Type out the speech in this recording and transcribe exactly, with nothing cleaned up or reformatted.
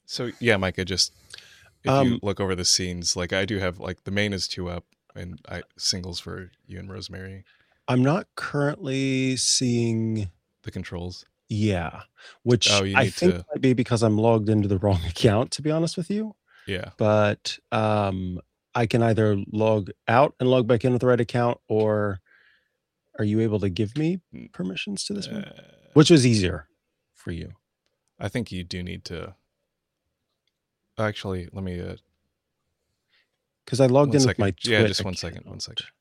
So yeah, Micah, just if you Um, look over the scenes, like I do have like the main is two up and I singles for you and Rosemary. I'm not currently seeing The controls. yeah, Oh, which you I need think to might be because I'm logged into the wrong account, to be honest with you. yeah. But, um, I can either log out and log back in with the right account, or are you able to give me N- permissions to this one? Uh, Which was easier for you? I think you do need to actually let me uh Because I logged one in with my second. Yeah, Twitch just one second. One second. account.